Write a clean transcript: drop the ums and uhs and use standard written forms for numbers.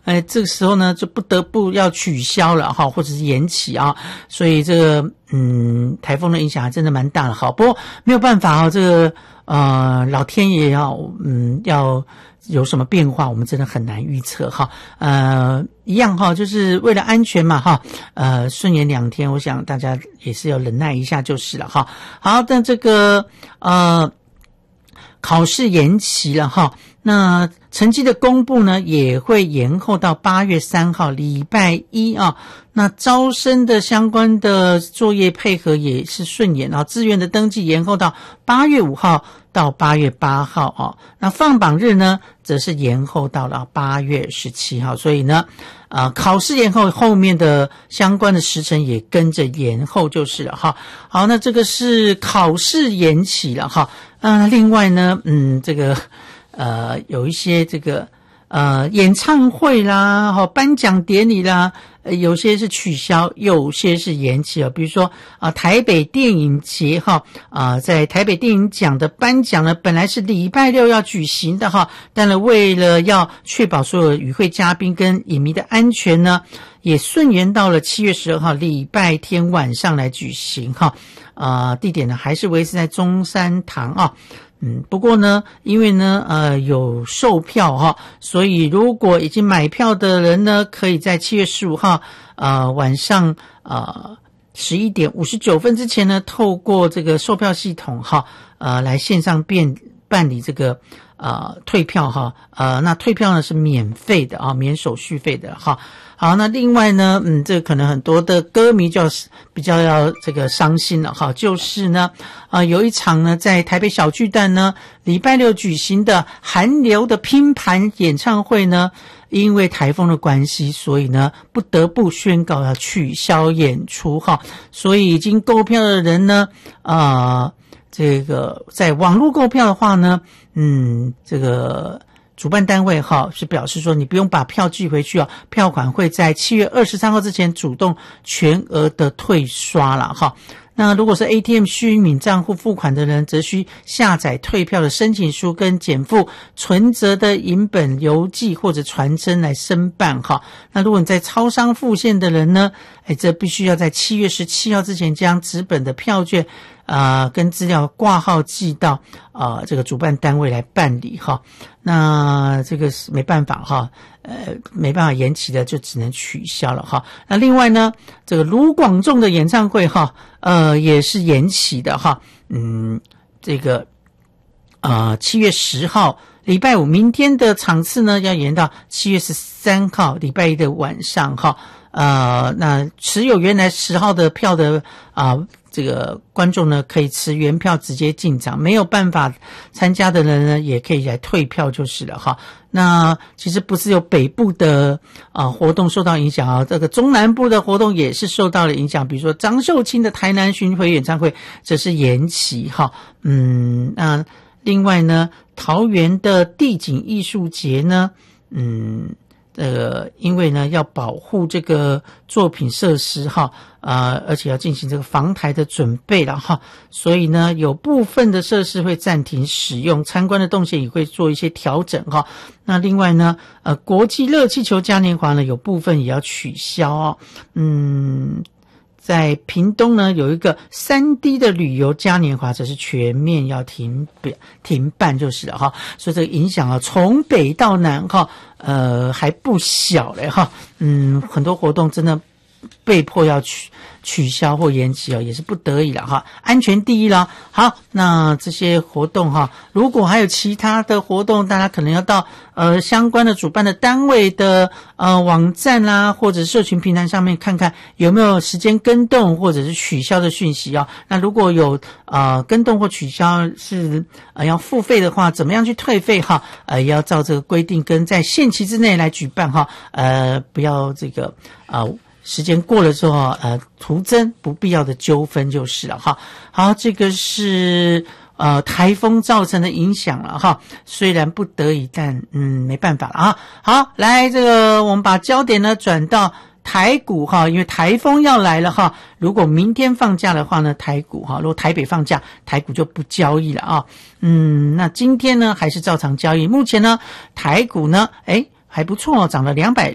这个时候呢就不得不要取消了哈，或者是延期啊，所以这个台风的影响还真的蛮大的哈。不过没有办法啊，这个老天爷要有什么变化，我们真的很难预测哈。一样哈，就是为了安全嘛哈。顺延2天，我想大家也是要忍耐一下就是了哈。好，但这个考试延期了哈。那成绩的公布呢也会延后到8月3号礼拜一啊。那招生的相关的作业配合也是顺延啊，志愿的登记延后到8月5号到8月8号啊。那放榜日呢则是延后到了8月17号，所以呢考试延后，后面的相关的时程也跟着延后就是了哈。好，那这个是考试延期了哈。另外呢这个有一些这个演唱会啦，颁奖典礼啦，有些是取消，有些是延期比如说台北电影节在台北电影奖的颁奖呢，本来是礼拜六要举行的哈，但是为了要确保所有与会嘉宾跟影迷的安全呢，也顺延到了7月12号礼拜天晚上来举行哈。地点呢还是维持在中山堂啊。不过呢，因为呢有售票哈，所以如果已经买票的人呢，可以在7月15号晚上11点59分之前呢，透过这个售票系统来线上办理这个退票哈。那退票呢是免费的免手续费的哈。好，那另外呢这个可能很多的歌迷就比较要这个伤心了哈，就是呢有一场呢在台北小巨蛋呢礼拜六举行的韩流的拼盘演唱会呢，因为台风的关系，所以呢不得不宣告要取消演出哈。所以已经购票的人呢这个在网络购票的话呢这个主办单位是表示说你不用把票寄回去票款会在7月23号之前主动全额的退刷了哈。那如果是 ATM 虚拟账户付款的人，则需下载退票的申请书跟减负存折的影本邮寄或者传真来申办哈。那如果你在超商付现的人呢，这必须要在7月17号之前将纸本的票券跟资料挂号寄到这个主办单位来办理哈。那这个是没办法哈，没办法延期的就只能取消了哈。那另外呢，这个卢广仲的演唱会也是延期的哈。这个7月10号礼拜五，明天的场次呢要延到7月13号礼拜一的晚上哈。那持有原来10号的票的这个观众呢，可以持原票直接进场，没有办法参加的人呢，也可以来退票就是了哈。那其实不是有北部的活动受到影响这个中南部的活动也是受到了影响，比如说张秀清的台南巡回演唱会这是延期哈。那另外呢，桃园的地景艺术节呢，因为呢要保护这个作品设施而且要进行这个防台的准备了哈，所以呢有部分的设施会暂停使用，参观的动线也会做一些调整哈。那另外呢国际热气球嘉年华呢有部分也要取消在屏东呢有一个3D 的旅游嘉年华，则是全面要停办就是了哈。所以这个影响从北到南还不小嘞哈。很多活动真的被迫要取消或延期也是不得已了哈，安全第一啦。好，那这些活动如果还有其他的活动，大家可能要到相关的主办的单位的网站啦，或者社群平台上面看看有没有时间更动或者是取消的讯息那如果有更动或取消是要付费的话，怎么样去退费要照这个规定跟在限期之内来举办不要这个时间过了之后徒增不必要的纠纷就是了哈。好，这个是台风造成的影响了哈，虽然不得已，但没办法了好，来这个我们把焦点呢转到台股因为台风要来了如果明天放假的话呢，台股如果台北放假，台股就不交易了那今天呢还是照常交易。目前呢台股呢还不错涨了200